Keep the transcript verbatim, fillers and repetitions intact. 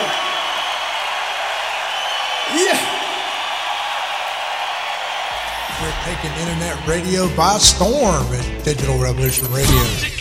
Yeah. We're taking internet radio by storm at Digital Revolution Radio.